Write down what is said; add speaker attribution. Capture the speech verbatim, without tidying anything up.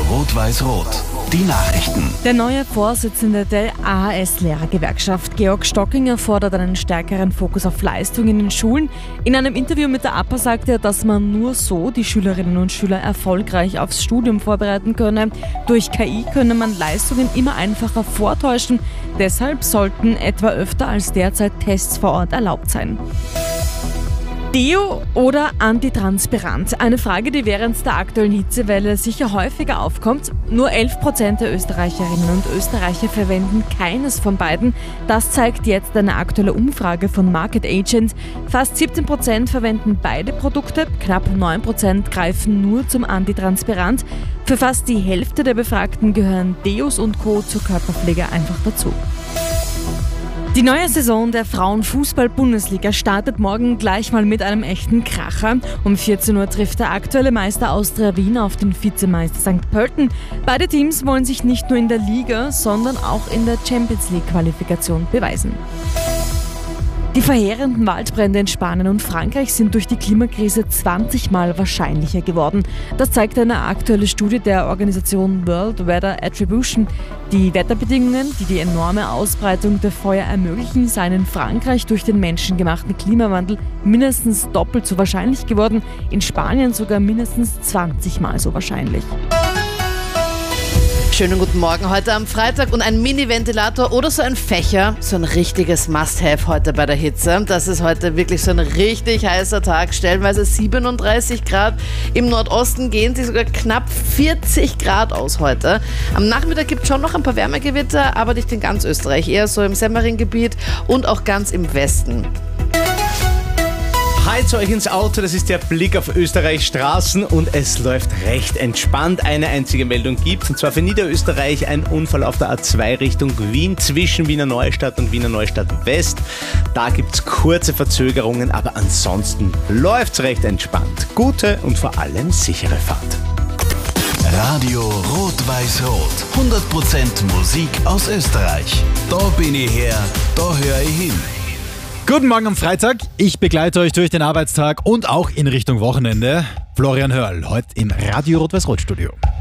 Speaker 1: Rot-Weiß-Rot. Die Nachrichten.
Speaker 2: Der neue Vorsitzende der A H S-Lehrergewerkschaft, Georg Stockinger, fordert einen stärkeren Fokus auf Leistung in den Schulen. In einem Interview mit der A P A sagte er, dass man nur so die Schülerinnen und Schüler erfolgreich aufs Studium vorbereiten könne. Durch K I könne man Leistungen immer einfacher vortäuschen. Deshalb sollten etwa öfter als derzeit Tests vor Ort erlaubt sein. Deo oder antitranspirant? Eine Frage, die während der aktuellen Hitzewelle sicher häufiger aufkommt. Nur elf Prozent der Österreicherinnen und Österreicher verwenden keines von beiden. Das zeigt jetzt eine aktuelle Umfrage von Market Agent. Fast siebzehn Prozent verwenden beide Produkte, knapp neun Prozent greifen nur zum Antitranspirant. Für fast die Hälfte der Befragten gehören Deos und Co. zur Körperpflege einfach dazu. Die neue Saison der Frauenfußball-Bundesliga startet morgen gleich mal mit einem echten Kracher. Um vierzehn Uhr trifft der aktuelle Meister Austria Wien auf den Vizemeister Sankt Pölten. Beide Teams wollen sich nicht nur in der Liga, sondern auch in der Champions League-Qualifikation beweisen. Die verheerenden Waldbrände in Spanien und Frankreich sind durch die Klimakrise zwanzig Mal wahrscheinlicher geworden. Das zeigt eine aktuelle Studie der Organisation World Weather Attribution. Die Wetterbedingungen, die die enorme Ausbreitung der Feuer ermöglichen, seien in Frankreich durch den menschengemachten Klimawandel mindestens doppelt so wahrscheinlich geworden, in Spanien sogar mindestens zwanzig Mal so wahrscheinlich.
Speaker 3: Schönen guten Morgen heute am Freitag und ein Mini-Ventilator oder so ein Fächer, so ein richtiges Must-Have heute bei der Hitze. Das ist heute wirklich so ein richtig heißer Tag, stellenweise siebenunddreißig Grad. Im Nordosten gehen sie sogar knapp vierzig Grad aus heute. Am Nachmittag gibt es schon noch ein paar Wärmegewitter, aber nicht in ganz Österreich, eher so im Semmering-Gebiet und auch ganz im Westen.
Speaker 4: Heizt euch ins Auto, das ist der Blick auf Österreichs Straßen und es läuft recht entspannt. Eine einzige Meldung gibt, und zwar für Niederösterreich ein Unfall auf der A zwei Richtung Wien zwischen Wiener Neustadt und Wiener Neustadt West. Da gibt es kurze Verzögerungen, aber ansonsten läuft's recht entspannt. Gute und vor allem sichere Fahrt.
Speaker 1: Radio Rot-Weiß-Rot. hundert Prozent Musik aus Österreich. Da bin ich her, da höre ich hin.
Speaker 5: Guten Morgen am Freitag. Ich begleite euch durch den Arbeitstag und auch in Richtung Wochenende. Florian Hörl, heute im Radio Rot-Weiß-Rot Studio.